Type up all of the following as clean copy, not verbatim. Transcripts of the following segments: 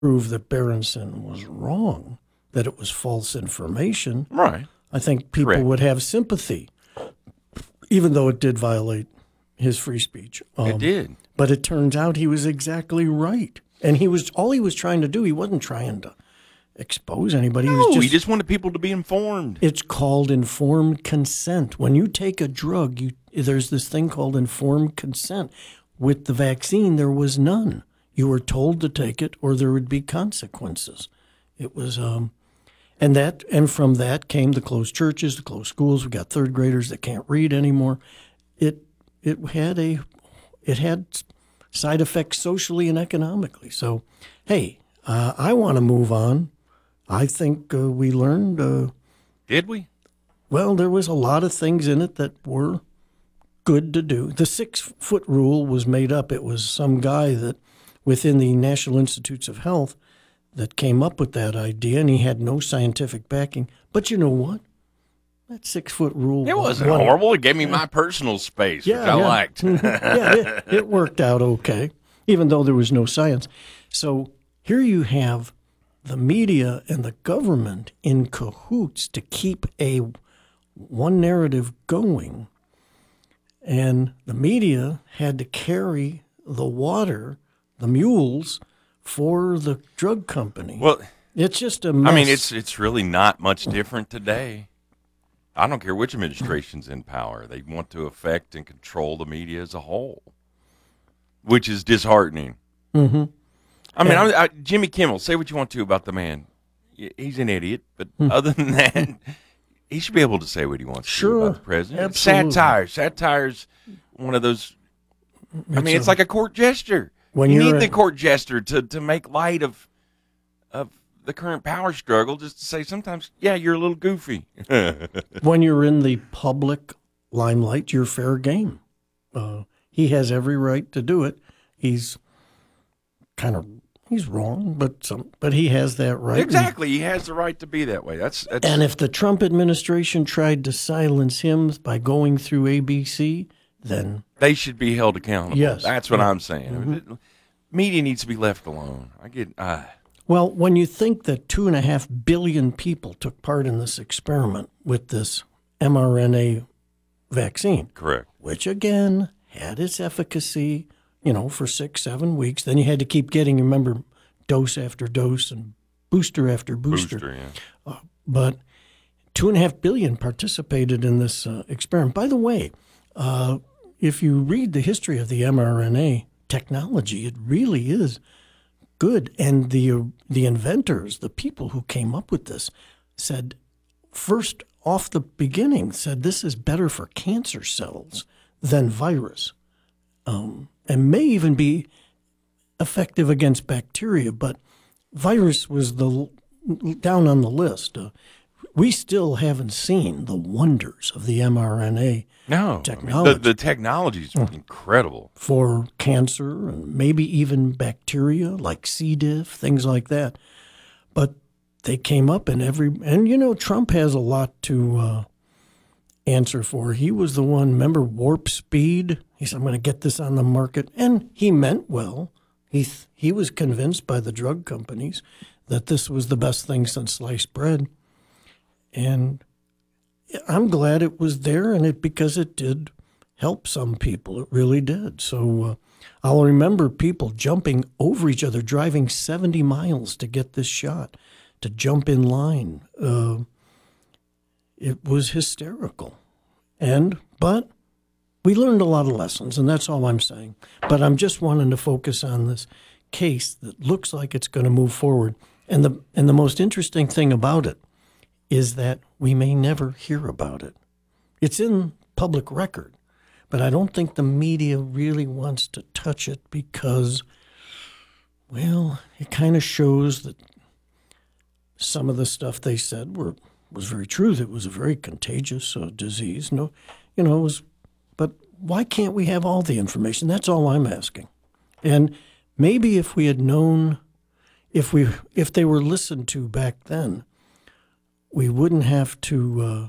prove that Berenson was wrong, that it was false information, Right. I think people Correct. would have sympathy, even though it did violate his free speech. It did. But it turns out he was exactly right. And all he was trying to do, he wasn't trying to expose anybody. No, he just wanted people to be informed. It's called informed consent. When you take a drug, there's this thing called informed consent. With the vaccine, there was none. You were told to take it, or there would be consequences. It was, and from that came the closed churches, the closed schools. We got third graders that can't read anymore. It had side effects socially and economically. So, hey, I want to move on. I think we learned. Did we? Well, there was a lot of things in it that were good to do. The 6-foot rule was made up. It was some guy that within the National Institutes of Health that came up with that idea, and he had no scientific backing. But you know what? That 6-foot rule. It wasn't horrible. It gave me my personal space, which I liked. Yeah, it worked out okay, even though there was no science. So here you have the media and the government in cahoots to keep one narrative going. And the media had to carry the water, the mules, for the drug company. Well, it's just a mess. I mean, it's really not much different today. I don't care which administration's in power. They want to affect and control the media as a whole, which is disheartening. Mm-hmm. I mean, Jimmy Kimmel, say what you want to about the man. He's an idiot, but other than that, he should be able to say what he wants to about the president. Absolutely. Satire's one of those. It's like a court gesture. You need the court gesture to make light of the current power struggle, just to say sometimes, yeah, you're a little goofy. When you're in the public limelight, you're fair game. He has every right to do it. He's wrong, but he has that right. Exactly, he has the right to be that way. That's. And if the Trump administration tried to silence him by going through ABC, then they should be held accountable. Yes, that's what I'm saying. Mm-hmm. Media needs to be left alone. I get. Well, when you think that 2.5 billion people took part in this experiment with this mRNA vaccine, correct, which again had its efficacy, for 6-7 weeks, then you had to keep getting, remember, dose after dose and booster after booster. Yeah. But 2.5 billion participated in this experiment. By the way, if you read the history of the mRNA technology, it really is good. And the inventors, the people who came up with this, said first off the beginning, said this is better for cancer cells than virus, and may even be effective against bacteria. But virus was down on the list. We still haven't seen the wonders of the mRNA technology. The technology is incredible for cancer and maybe even bacteria like C. diff, things like that. But they came up and Trump has a lot to answer for. He was the one, remember Warp Speed? He said, I'm going to get this on the market. And he meant well. He was convinced by the drug companies that this was the best thing since sliced bread. And I'm glad it was there, because it did help some people. It really did. So I'll remember people jumping over each other, driving 70 miles to get this shot, to jump in line. It was hysterical. But we learned a lot of lessons, and that's all I'm saying. But I'm just wanting to focus on this case that looks like it's going to move forward. And the most interesting thing about it is that we may never hear about it. It's in public record, but I don't think the media really wants to touch it because, well, it kind of shows that some of the stuff they said was very true. It was a very contagious disease. But why can't we have all the information? That's all I'm asking. And maybe if we had known, if they were listened to back then, we wouldn't have to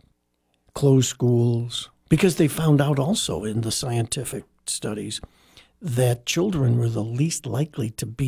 close schools, because they found out also in the scientific studies that children were the least likely to be